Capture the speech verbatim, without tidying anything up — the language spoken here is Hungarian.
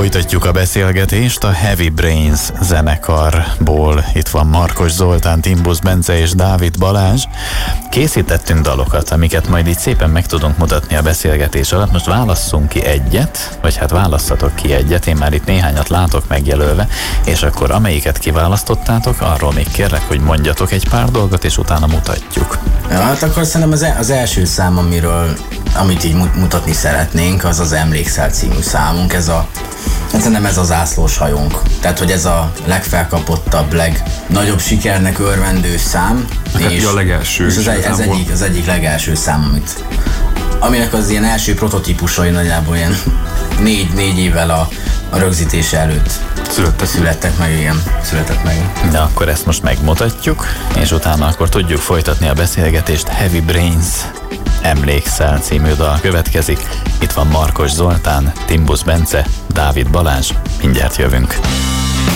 Folytatjuk a beszélgetést a Heavy Brains zenekarból. Itt van Markos Zoltán, Timbusz Bence és Dávid Balázs. Készítettünk dalokat, amiket majd így szépen meg tudunk mutatni a beszélgetés alatt. Most válasszunk ki egyet, vagy hát válasszatok ki egyet, én már itt néhányat látok megjelölve, és akkor amelyiket kiválasztottátok, arról még kérlek, hogy mondjatok egy pár dolgot, és utána mutatjuk. Ja, hát akkor szerintem az, az első szám, amiről, amit így mutatni szeretnénk, az az Emlékszel című számunk. Ez a, szerintem ez az zászlós hajónk. Tehát, hogy ez a legfelkapottabb, legnagyobb sikernek örvendő szám. Hát és a legelső. És az, egy, ez egyik, az egyik legelső szám, amit, aminek az ilyen első prototípusai nagyjából ilyen négy, négy évvel a, a rögzítése előtt születtek. születtek meg, igen, született meg. De akkor ezt most megmutatjuk, és utána akkor tudjuk folytatni a beszélgetést. Heavy Brains, Emlékszel című dal következik. Itt van Markos Zoltán, Timbusz Bence, Dávid Balázs. Mindjárt jövünk.